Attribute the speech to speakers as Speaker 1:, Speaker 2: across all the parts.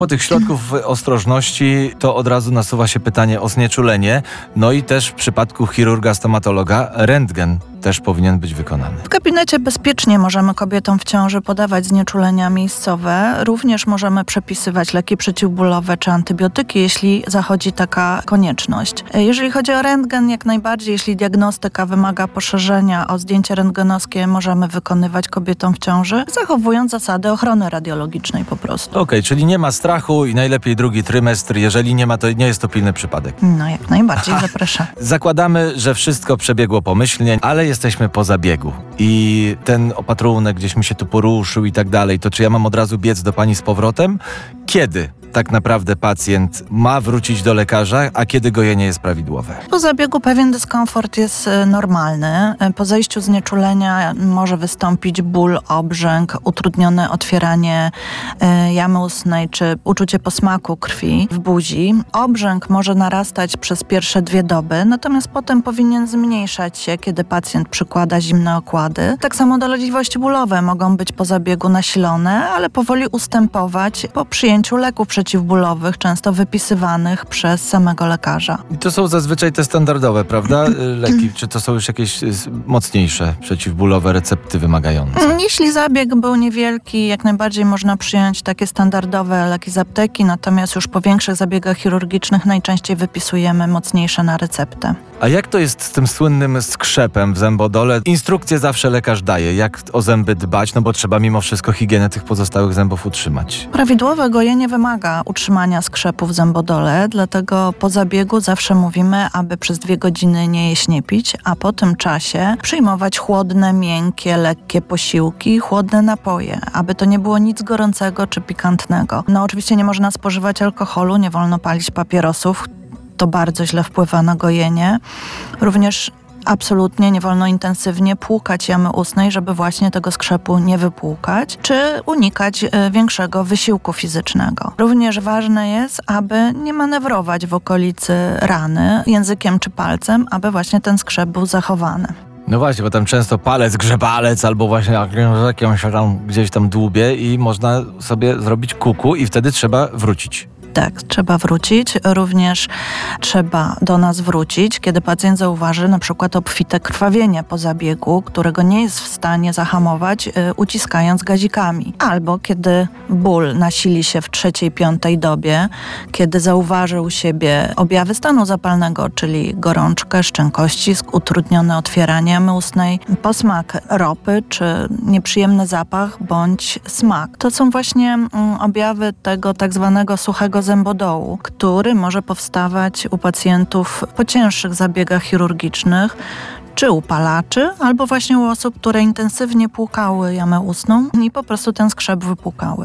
Speaker 1: Po tych środków ostrożności to od razu nasuwa się pytanie o znieczulenie. No i też w przypadku chirurga, stomatologa rentgen też powinien być wykonany.
Speaker 2: W gabinecie bezpiecznie możemy kobietom w ciąży podawać znieczulenia miejscowe. Również możemy przepisywać leki przeciwbólowe czy antybiotyki, jeśli zachodzi taka konieczność. Jeżeli chodzi o rentgen, jak najbardziej, jeśli diagnostyka wymaga poszerzenia o zdjęcie rentgenowskie, możemy wykonywać kobietom w ciąży, zachowując zasady ochrony radiologicznej po prostu.
Speaker 1: Okej, czyli nie ma strachu i najlepiej drugi trymestr. Jeżeli nie ma, to nie jest to pilny przypadek.
Speaker 2: No jak najbardziej, zapraszam.
Speaker 1: Zakładamy, że wszystko przebiegło pomyślnie, ale jesteśmy po zabiegu i ten opatrunek gdzieś mi się tu poruszył i tak dalej, to czy ja mam od razu biec do pani z powrotem? Kiedy tak naprawdę pacjent ma wrócić do lekarza, a kiedy gojenie jest prawidłowe?
Speaker 2: Po zabiegu pewien dyskomfort jest normalny. Po zejściu znieczulenia może wystąpić ból, obrzęk, utrudnione otwieranie jamy ustnej czy uczucie posmaku krwi w buzi. Obrzęk może narastać przez pierwsze 2 doby, natomiast potem powinien zmniejszać się, kiedy pacjent przykłada zimne okłady. Tak samo dolegliwości bólowe mogą być po zabiegu nasilone, ale powoli ustępować po przyjęciu leków przeciwbólowych, często wypisywanych przez samego lekarza.
Speaker 1: I to są zazwyczaj te standardowe, prawda? Leki, czy to są już jakieś mocniejsze przeciwbólowe recepty wymagające?
Speaker 2: Jeśli zabieg był niewielki, jak najbardziej można przyjąć takie standardowe leki z apteki, natomiast już po większych zabiegach chirurgicznych najczęściej wypisujemy mocniejsze na receptę.
Speaker 1: A jak to jest z tym słynnym skrzepem w zębodole? Instrukcje zawsze lekarz daje, jak o zęby dbać, no bo trzeba mimo wszystko higienę tych pozostałych zębów utrzymać.
Speaker 2: Prawidłowe gojenie wymaga utrzymania skrzepu w zębodole, dlatego po zabiegu zawsze mówimy, aby przez 2 godziny nie jeść, nie pić, a po tym czasie przyjmować chłodne, miękkie, lekkie posiłki, chłodne napoje, aby to nie było nic gorącego czy pikantnego. No oczywiście nie można spożywać alkoholu, nie wolno palić papierosów, to bardzo źle wpływa na gojenie. Również absolutnie nie wolno intensywnie płukać jamy ustnej, żeby właśnie tego skrzepu nie wypłukać, czy unikać większego wysiłku fizycznego. Również ważne jest, aby nie manewrować w okolicy rany językiem czy palcem, aby właśnie ten skrzep był zachowany.
Speaker 1: No właśnie, bo tam często palec, grzebalec albo właśnie językiem się tam gdzieś tam dłubie i można sobie zrobić kuku i wtedy trzeba wrócić.
Speaker 2: Tak, trzeba wrócić. Również trzeba do nas wrócić, kiedy pacjent zauważy na przykład obfite krwawienie po zabiegu, którego nie jest w stanie zahamować, uciskając gazikami. Albo kiedy ból nasili się w 3-5 dobie, kiedy zauważy u siebie objawy stanu zapalnego, czyli gorączkę, szczękościsk, utrudnione otwieranie jamy ustnej, posmak ropy czy nieprzyjemny zapach bądź smak. To są właśnie objawy tego tak zwanego suchego zębodołu, który może powstawać u pacjentów po cięższych zabiegach chirurgicznych, czy u palaczy, albo właśnie u osób, które intensywnie płukały jamę ustną i po prostu ten skrzep wypłukały.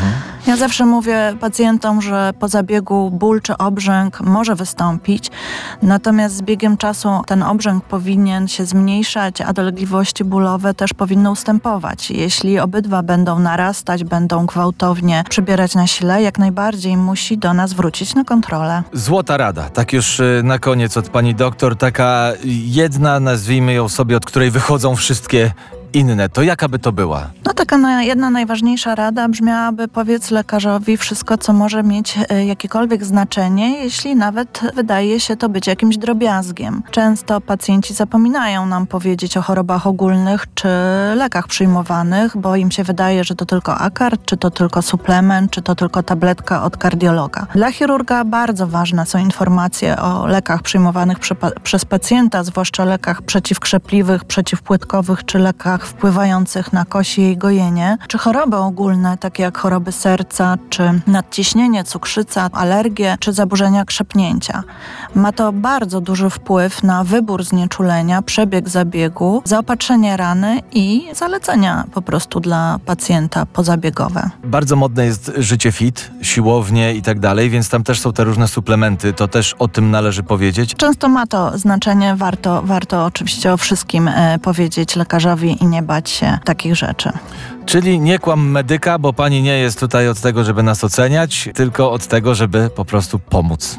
Speaker 2: Ja zawsze mówię pacjentom, że po zabiegu ból czy obrzęk może wystąpić, natomiast z biegiem czasu ten obrzęk powinien się zmniejszać, a dolegliwości bólowe też powinny ustępować. Jeśli obydwa będą narastać, będą gwałtownie przybierać na sile, jak najbardziej musi do nas wrócić na kontrolę.
Speaker 1: Złota rada, tak już na koniec od pani doktor, taka jedna, nazwijmy ją sobie, od której wychodzą wszystkie inne, to jaka by to była?
Speaker 2: No taka jedna najważniejsza rada brzmiałaby: powiedz lekarzowi wszystko, co może mieć jakiekolwiek znaczenie, jeśli nawet wydaje się to być jakimś drobiazgiem. Często pacjenci zapominają nam powiedzieć o chorobach ogólnych czy lekach przyjmowanych, bo im się wydaje, że to tylko akard, czy to tylko suplement, czy to tylko tabletka od kardiologa. Dla chirurga bardzo ważne są informacje o lekach przyjmowanych przez pacjenta, zwłaszcza lekach przeciwkrzepliwych, przeciwpłytkowych czy lekach wpływających na kosie i gojenie, czy choroby ogólne, takie jak choroby serca, czy nadciśnienie, cukrzyca, alergie, czy zaburzenia krzepnięcia. Ma to bardzo duży wpływ na wybór znieczulenia, przebieg zabiegu, zaopatrzenie rany i zalecenia po prostu dla pacjenta pozabiegowe.
Speaker 1: Bardzo modne jest życie fit, siłownie i tak dalej, więc tam też są te różne suplementy, to też o tym należy powiedzieć.
Speaker 2: Często ma to znaczenie, warto oczywiście o wszystkim powiedzieć lekarzowi i nie bać się takich rzeczy.
Speaker 1: Czyli nie kłam medyka, bo pani nie jest tutaj od tego, żeby nas oceniać, tylko od tego, żeby po prostu pomóc.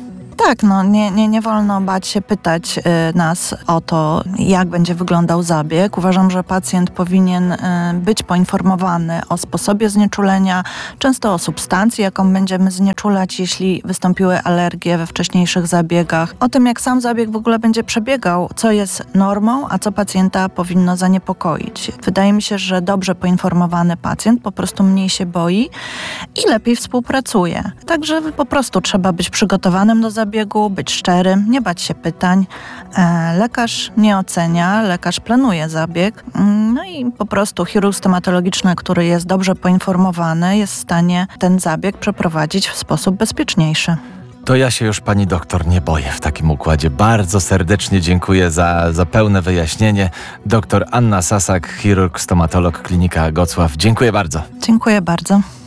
Speaker 2: Tak, nie wolno bać się pytać nas o to, jak będzie wyglądał zabieg. Uważam, że pacjent powinien być poinformowany o sposobie znieczulenia, często o substancji, jaką będziemy znieczulać, jeśli wystąpiły alergie we wcześniejszych zabiegach, o tym, jak sam zabieg w ogóle będzie przebiegał, co jest normą, a co pacjenta powinno zaniepokoić. Wydaje mi się, że dobrze poinformowany pacjent po prostu mniej się boi i lepiej współpracuje. Także po prostu trzeba być przygotowanym do zabiegu, być szczerym, nie bać się pytań. Lekarz nie ocenia, lekarz planuje zabieg. No i po prostu chirurg stomatologiczny, który jest dobrze poinformowany, jest w stanie ten zabieg przeprowadzić w sposób bezpieczniejszy.
Speaker 1: To ja się już pani doktor nie boję w takim układzie. Bardzo serdecznie dziękuję za pełne wyjaśnienie. Doktor Anna Sasak, chirurg, stomatolog, Klinika Gocław. Dziękuję bardzo.
Speaker 2: Dziękuję bardzo.